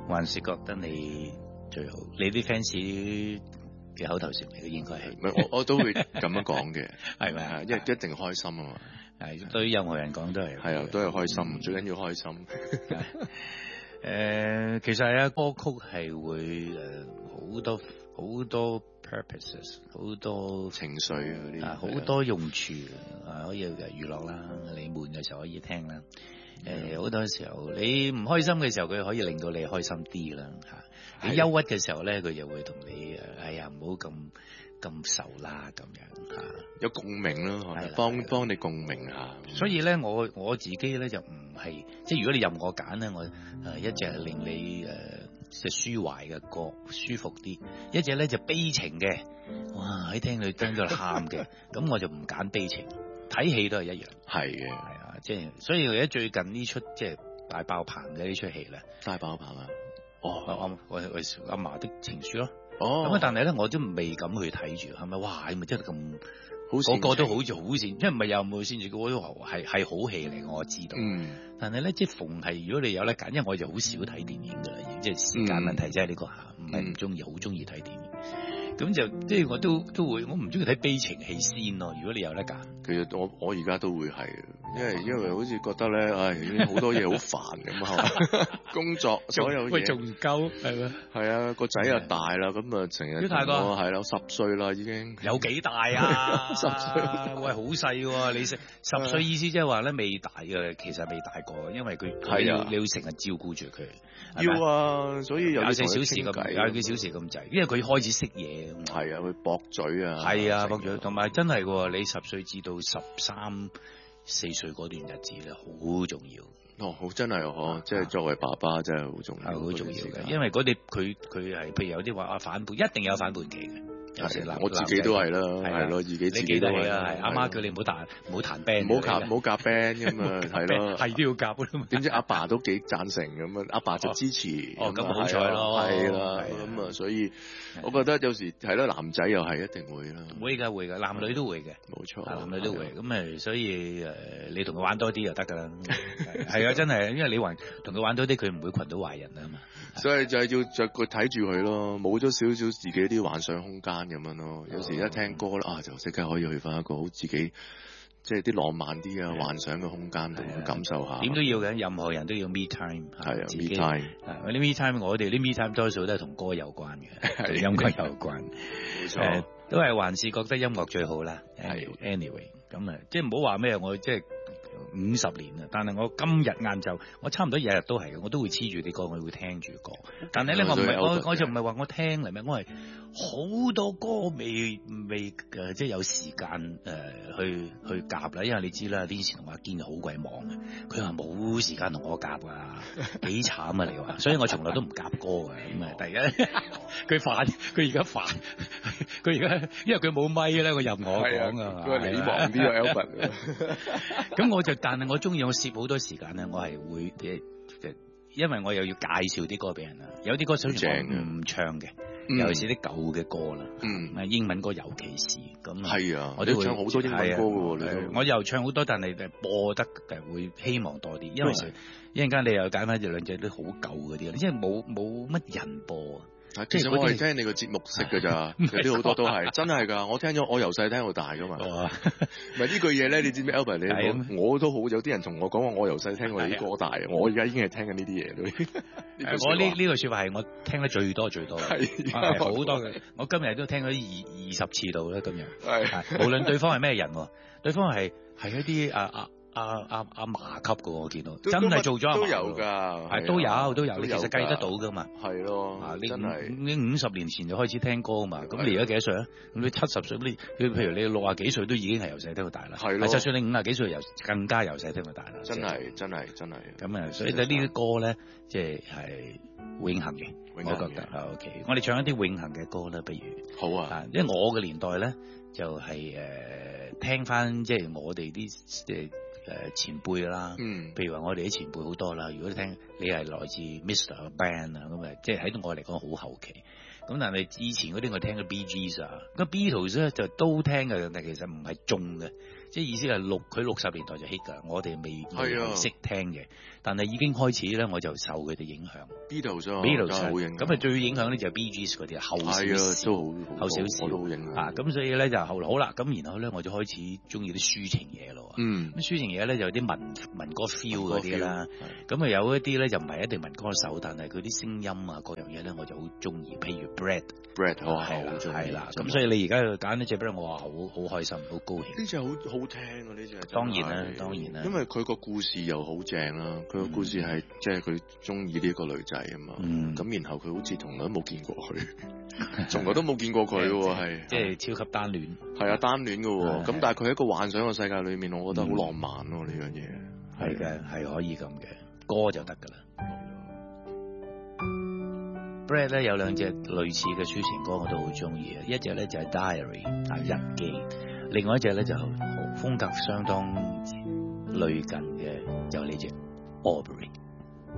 還是覺得你最好？你啲 fans 嘅口頭禪嚟嘅，應該係。 我都會咁樣講嘅， 係咪啊？ 一定開心啊嘛。 係對於任何人講都係。 係啊，都係開心，最緊要開心。 其實係啊，歌曲係會好多 purposes， 好多情緒嗰啲， 好多用處可以娛樂啦，你悶嘅時候可以聽啦。好多時候你唔開心嘅時候，佢可以令到你開心啲啦嚇。你憂鬱嘅時候咧，佢就會同你哎呀唔好咁愁啦咁樣嚇。 有共鳴咯，幫你共鳴下。 所以咧，我自己咧就唔係即係如果你任我揀咧，我一隻係令你即係抒懷嘅歌舒服啲，一隻咧就悲情嘅，哇喺聽到喊嘅，咁我就唔揀悲情。睇戲都係一樣， 係嘅， 係啊，即係所以而家最近呢出即係大爆棚嘅呢出戲咧， 大爆棚啊！ 我阿嫲的情書咯， 咁但係咧我都未敢去睇住，係咪？哇，係咪真係咁？個個都好似好善，因為唔係有冇善住，我都係好戲嚟，我知道。但係咧，即係逢係如果你有得揀，因為我就好少睇電影噶啦，即係時間問題，即係呢個唔係唔中意，好中意睇電影。咁就即係我都會，我唔中意睇悲情戲先咯。如果你有得揀， 其實我而家都會係，因為好似覺得咧，好多嘢好煩咁啊，工作所有嘢， 喂仲唔夠係咩？ 係啊，個仔又大啦，咁啊成日都太多， 係啦，10歲啦已經， 有幾大啊 ？10歲， 喂好細喎，你10歲意思即係話咧未大嘅，其實未大個，因為佢你要成日照顧住佢， 要啊，所以有 24小時咁，22小時咁滯，因為佢開始識嘢。 係啊，佢駁嘴啊， 係啊，駁嘴，同埋真係喎，你10歲至到13、14歲嗰段日子咧，好重要。 好真係即係作為爸爸真係好重要， 好重要嘅，因為嗰啲佢係譬如有啲話反叛，一定有反叛期嘅。 我自己都係啦，係咯，自己都係啦，阿媽叫你唔好彈 band， 唔好夾 band 咁啊，係咯， 係都要夾。 點知阿爸都幾贊成咁啊，阿爸就支持。 咁好彩咯， 係啦，咁啊，所以我覺得有時係咯，男仔又係一定會啦， 會㗎，男女都會嘅， 冇錯， 男女都會。咁所以你同佢玩多啲就得㗎啦。係啊，真係，因為你同佢玩多啲，佢唔會群到壞人啊嘛。 所以就係要着佢睇住佢咯，冇咗少少自己啲幻想空間咁樣咯。有時一聽歌啦，就即刻可以去翻一個好自己，即係啲浪漫啲啊幻想嘅空間度感受下。 點都要嘅，任何人都要 me time。 係啊，me time。 啲 me time，我哋啲 me time 多數都係同歌有關嘅，同音樂有關。 冇錯， 都係還是覺得音樂最好啦。 係 anyway，咁啊，即係唔好話咩，我即係50年啦，但係我今日晏晝，我差唔多日日都係嘅，我都會黐住啲歌，我會聽住歌。但係咧，我就唔係話我聽嚟咩，我係好多歌未即係有時間去夾啦，因為你知啦，以前同阿堅好鬼忙嘅，佢話冇時間同我夾啊，幾慘啊你話，所以我從來都唔夾歌嘅。咁啊，第一佢而家煩，因為佢冇咪咧，我任我講啊， 佢話你忙啲啊 Albert。 咁但係我中意我攝好多時間咧，我係會因為我又要介紹啲歌俾人啦，有啲歌想唔唱嘅，尤其是啲舊嘅歌啦，英文歌尤其是咁。係啊，我都會唱好多英文歌嘅，我又唱好多，但係播得會希望多啲，因為一陣間你又揀翻兩隻都好舊嗰啲，即係冇乜人播啊。 其實我係聽你個節目識㗎咋，有啲好多都係真係㗎。我聽咗，我由細聽到大㗎嘛。唔係呢句嘢咧，你知唔知 Albert 你講，我都好有啲人同我講話，我由細聽我哋啲歌大，我而家已經係聽緊呢啲嘢。我呢個説話係我聽得最多，係好多嘅。我今日都聽咗20次度啦，今日。無論對方係咩人，對方係一啲阿嫲級嘅，我見到真係做咗都有㗎， 係都有，你其實計得到㗎嘛。 係咯，真係你50年前就開始聽歌嘛，咁你而家幾多歲啊？咁你70歲，你譬如你60幾歲都已經係由細聽到大啦。係咯，就算你50幾歲又更加由細聽到大啦。真係。 咁啊，所以呢啲歌咧，即係永恆嘅，我覺得 OK。我哋唱一啲永恆嘅歌啦，不如好啊。 因為我嘅年代咧，就係聽翻即係我哋啲即係前輩啦，譬如話我哋啲前輩好多啦。如果你聽，你係來自 Mr. Band 啊，咁啊，即係喺我嚟講好後期。咁但係以前嗰啲我聽嘅 Bee Gees 啊，個 Beatles 咧就都聽嘅，但其實唔係中嘅， 即係意思係佢60年代就 hit 㗎，我哋未識聽嘅，但係已經開始咧，我就受佢哋影響。Beatles 好影響，咁啊最影響咧就係 Bee Gees 嗰啲後少少， 都好影響咁所以咧就好啦，咁然後咧我就開始中意啲抒情嘢咯。咁抒情嘢咧就有啲民歌 feel 嗰啲啦，咁啊有一啲咧就唔係一定民歌手，但係佢啲聲音啊各樣嘢咧我就好中意，譬如 Bread 係啦，咁所以你而家揀呢隻 Bread 我話好開心，好高興。 呢隻好好聽啊！呢隻當然啦， 因為佢個故事又好正啦，佢個故事係即係佢中意呢個女仔啊嘛，咁然後佢好似從來都冇見過佢，從來都冇見過佢喎，係即係超級單戀， 係啊單戀嘅喎，咁但係佢喺一個幻想嘅世界裏面，我覺得好浪漫咯呢樣嘢， 係嘅，係可以咁嘅，歌就得㗎啦。Bread 咧有兩隻類似嘅抒情歌我都好中意啊，一隻咧就係 Diary 日記，另外一隻咧就風格相當類近嘅就係呢隻 Aubrey。